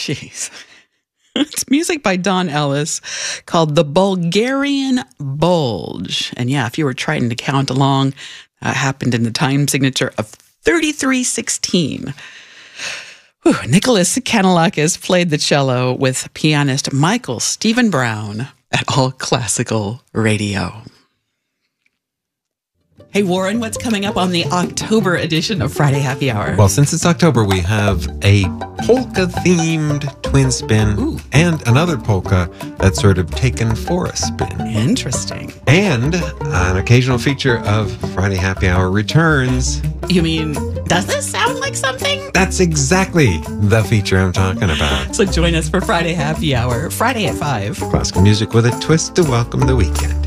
Jeez. It's music by Don Ellis called The Bulgarian Bulge. And yeah, if you were trying to count along, that happened in the time signature of 3316. Nicholas Kanellakis played the cello with pianist Michael Stephen Brown at All Classical Radio. Hey, Warren, what's coming up on the October edition of Friday Happy Hour? Well, since it's October, we have a polka-themed twin spin and another polka that's sort of taken for a spin. Interesting. And an occasional feature of Friday Happy Hour returns. You mean, does this sound like something? That's exactly the feature I'm talking about. So join us for Friday Happy Hour, Friday at 5. Classical music with a twist to welcome the weekend.